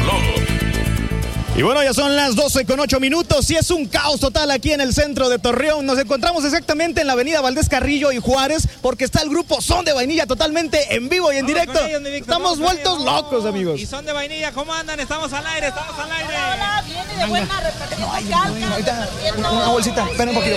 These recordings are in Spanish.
Rock. Y bueno, ya son las 12:08 y es un caos total aquí en el centro de Torreón. Nos encontramos exactamente en la avenida Valdés Carrillo y Juárez porque está el grupo Son de Vainilla totalmente en vivo y en directo. Ellos, estamos vueltos locos, amigos. Y Son de Vainilla, ¿cómo andan? Estamos al aire. Hola, viene de buena repartiendo calcas. Una bolsita, espera un poquito.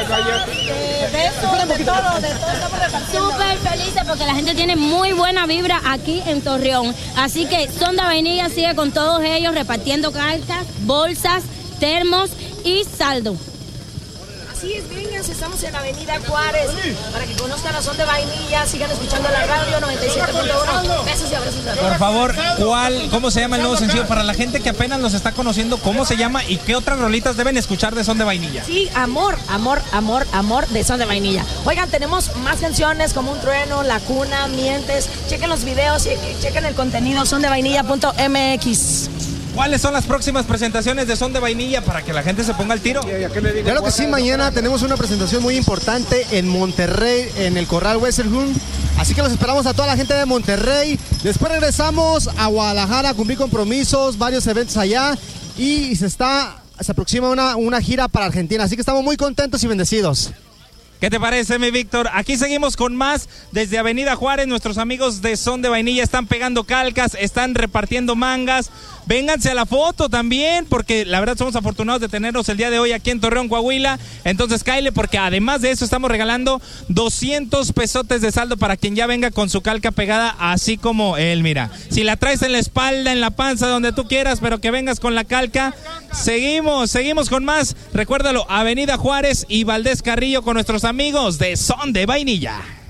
De todo estamos repartiendo. Súper felices porque la gente tiene muy buena vibra aquí en Torreón. Así que Son de Vainilla sigue con todos ellos repartiendo calcas, bolsas, termos y saldo. Así es, vénganse, estamos en la avenida Juárez para que conozcan a Son de Vainilla, sigan escuchando la radio 97.1. Besos y abrazos a todos. Por favor, ¿cómo se llama el nuevo sencillo? Para la gente que apenas nos está conociendo, ¿cómo se llama y qué otras rolitas deben escuchar de Son de Vainilla? Sí, amor de Son de Vainilla. Oigan, tenemos más canciones como Un Trueno, La Cuna, Mientes. Chequen los videos y chequen el contenido sondevainilla.mx. ¿Cuáles son las próximas presentaciones de Son de Vainilla para que la gente se ponga al tiro? Claro que sí, mañana tenemos una presentación muy importante en Monterrey, en el Corral Westerhund. Así que los esperamos a toda la gente de Monterrey. Después regresamos a Guadalajara a cumplir compromisos, varios eventos allá. Y se aproxima una gira para Argentina. Así que estamos muy contentos y bendecidos. ¿Qué te parece, mi Víctor? Aquí seguimos con más desde Avenida Juárez. Nuestros amigos de Son de Vainilla están pegando calcas, están repartiendo mangas. Vénganse a la foto también, porque la verdad somos afortunados de tenerlos el día de hoy aquí en Torreón, Coahuila. Entonces, cáele, porque además de eso estamos regalando 200 pesotes de saldo para quien ya venga con su calca pegada, así como él, mira. Si la traes en la espalda, en la panza, donde tú quieras, pero que vengas con la calca. Seguimos con más. Recuérdalo, Avenida Juárez y Valdés Carrillo con nuestros amigos de Son de Vainilla.